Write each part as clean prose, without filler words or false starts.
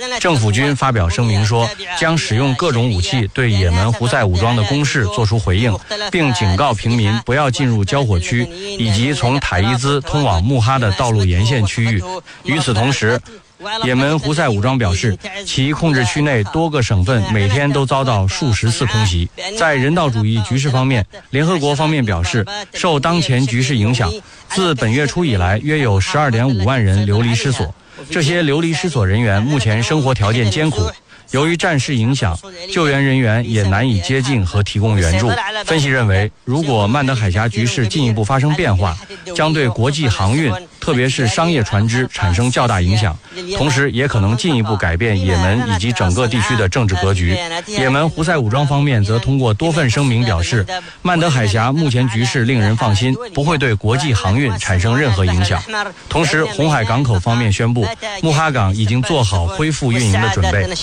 政府军发表声明说，将使用各种武器对也门胡塞武装的攻势作出回应，并警告平民不要进入交火区以及从塔伊兹通往穆哈的道路沿线区域。与此同时，也门胡塞武装表示，其控制区内多个省份每天都遭到数十次空袭。在人道主义局势方面，联合国方面表示，受当前局势影响，自本月初以来，约有12.5万人流离失所。这些流离失所人员目前生活条件艰苦。由于战事影响，救援人员也难以接近和提供援助。分析认为，如果曼德海峡局势进一步发生变化，将对国际航运，特别是商业船只产生较大影响，同时也可能进一步改变也门以及整个地区的政治格局。也门胡塞武装方面则通过多份声明表示，曼德海峡目前局势令人放心，不会对国际航运产生任何影响。同时，红海港口方面宣布，穆哈港已经做好恢复运营的准备。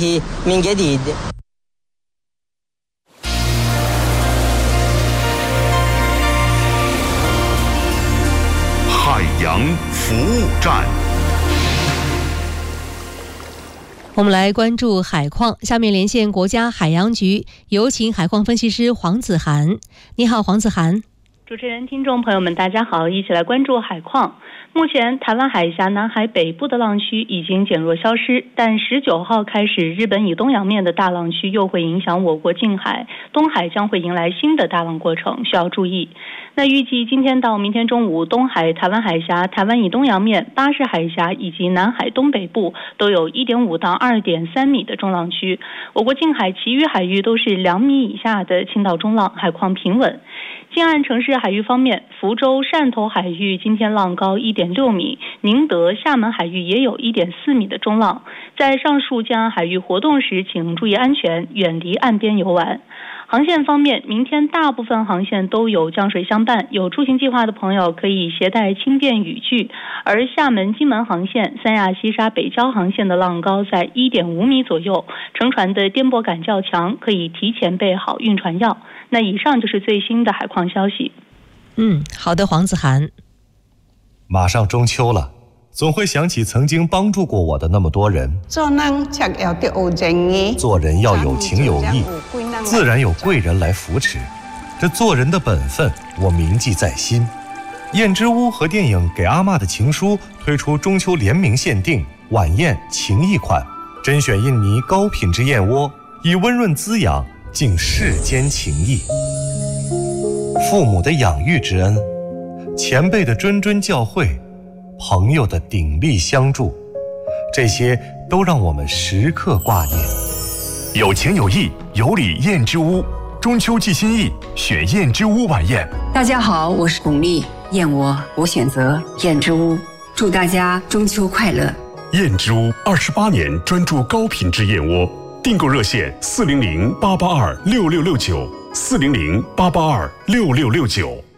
海洋服务站， 我们来关注海况。下面连线国家海洋局，有请海况分析师黄子涵。你好，黄子涵。 主持人、听众朋友们，大家好，一起来关注海况。目前台湾海峡南海北部的浪区已经减弱消失，但19号开始，日本以东洋面的大浪区又会影响我国近海，东海将会迎来新的大浪过程，需要注意。那预计今天到明天中午，东海、台湾海峡、台湾以东洋面、巴士海峡以及南海东北部都有1.5到2.3米的中浪区，我国近海其余海域都是2米以下的轻到中浪，海况平稳。近岸城市海域方面，福州、汕头海域今天浪高1.6米，宁德、厦门海域也有1.4米的中浪。在上述近岸海域活动时，请注意安全，远离岸边游玩。航线方面，明天大部分航线都有降水相伴，有出行计划的朋友可以携带轻便雨具。而厦门、金门航线、三亚、西沙、北礁航线的浪高在1.5米左右，乘船的颠簸感较强，可以提前备好运船药。那以上就是最新的海况消息。 好的，黄子涵。 马上中秋了，总会想起曾经帮助过我的那么多人。做人要有情有义，自然有贵人来扶持。这做人的本分，我铭记在心。燕之屋和电影《给阿嬷的情书》推出中秋联名限定晚宴情谊款，甄选印尼高品质燕窝，以温润滋养敬世间情谊。父母的养育之恩，前辈的谆谆教诲，朋友的鼎力相助，这些都让我们时刻挂念。 有情有义，有礼燕之屋，中秋寄心意，选燕之屋晚宴。 大家好，我是巩俐，燕窝我选择燕之屋，祝大家中秋快乐。 燕之屋28年专注高品质燕窝，订购热线400-882-6669，400-882-6669。